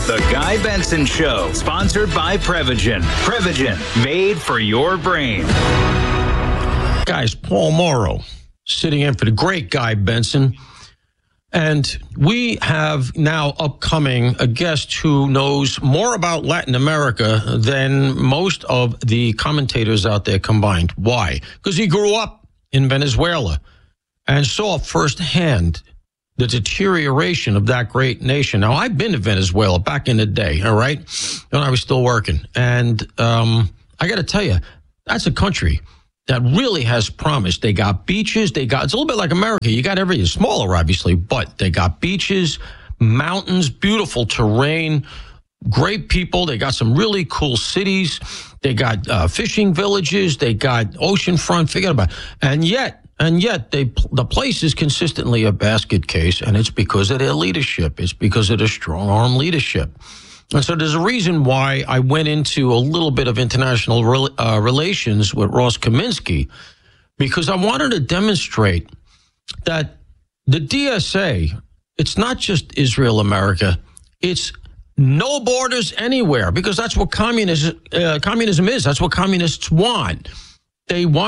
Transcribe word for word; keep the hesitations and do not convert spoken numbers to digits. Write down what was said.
The Guy Benson Show, sponsored by Prevagen. Prevagen, made for your brain. Guys, Paul Morrow sitting in for the great Guy Benson. And we have now upcoming a guest who knows more about Latin America than most of the commentators out there combined. Why? Because he grew up in Venezuela and saw firsthand the deterioration of that great nation. Now, I've been to Venezuela back in the day, all right, when I was still working. And um, I got to tell you, that's a country that really has promise. They got beaches. They got, it's a little bit like America. You got everything, smaller, obviously, but they got beaches, mountains, beautiful terrain, great people. They got some really cool cities. They got uh, fishing villages. They got oceanfront. Forget about it. And yet, and yet, they the place is consistently a basket case, and it's because of their leadership. It's because of their strong-arm leadership. And so there's a reason why I went into a little bit of international re- uh, relations with Ross Kaminsky, because I wanted to demonstrate that the D S A, it's not just Israel, America, it's no borders anywhere, because that's what communism, uh, communism is. That's what communists want. They want